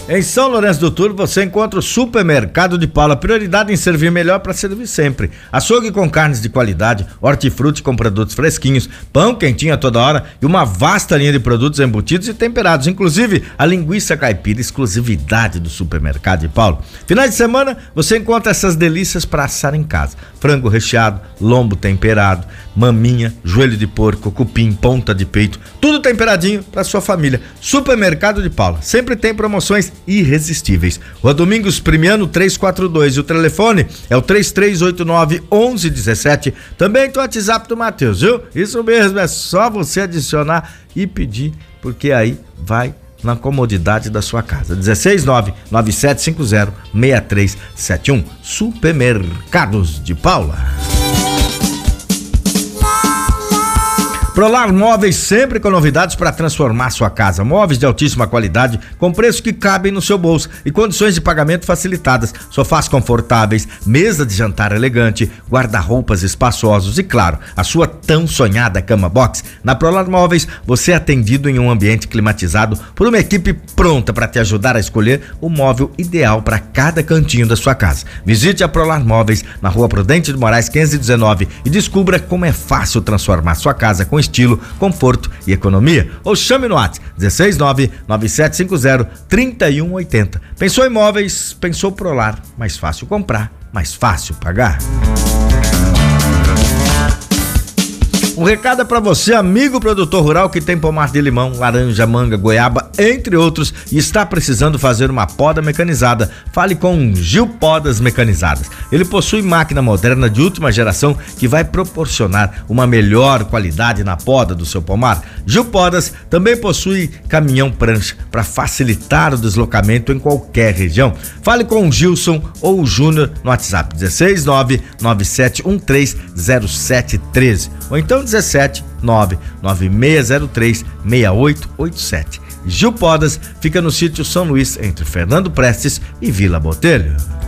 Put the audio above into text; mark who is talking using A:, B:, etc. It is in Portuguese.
A: Em São Lourenço do Turvo você encontra o Supermercado de Paula, prioridade em servir melhor para servir sempre. Açougue com carnes de qualidade, hortifruti com produtos fresquinhos, pão quentinho a toda hora e uma vasta linha de produtos embutidos e temperados, inclusive a linguiça caipira, exclusividade do Supermercado de Paula. Finais de semana você encontra essas delícias para assar em casa: frango recheado, lombo temperado, maminha, joelho de porco, cupim, ponta de peito, tudo temperadinho para sua família. Supermercado de Paula sempre tem promoções irresistíveis. Rua Domingos Primiano 342 e o telefone é o 3389-1117. Também tem o WhatsApp do Matheus, viu? Isso mesmo, é só você adicionar e pedir, porque aí vai na comodidade da sua casa. 16997506371. Supermercados de Paula. Prolar Móveis, sempre com novidades para transformar sua casa. Móveis de altíssima qualidade, com preços que cabem no seu bolso e condições de pagamento facilitadas. Sofás confortáveis, mesa de jantar elegante, guarda-roupas espaçosos e, claro, a sua tão sonhada cama box. Na Prolar Móveis, você é atendido em um ambiente climatizado por uma equipe pronta para te ajudar a escolher o móvel ideal para cada cantinho da sua casa. Visite a Prolar Móveis na Rua Prudente de Moraes 519 e descubra como é fácil transformar sua casa com estilo, conforto e economia. Ou chame no WhatsApp 16997503180. Pensou em móveis? Pensou Prolar. Mais fácil comprar, mais fácil pagar. Um recado é para você, amigo produtor rural que tem pomar de limão, laranja, manga, goiaba, entre outros, e está precisando fazer uma poda mecanizada. Fale com Gil Podas Mecanizadas. Ele possui máquina moderna de última geração que vai proporcionar uma melhor qualidade na poda do seu pomar. Gil Podas também possui caminhão prancha para facilitar o deslocamento em qualquer região. Fale com o Gilson ou o Júnior no WhatsApp 16997130713 ou então 17996036887. Gil Podas fica no sítio São Luís, entre Fernando Prestes e Vila Botelho.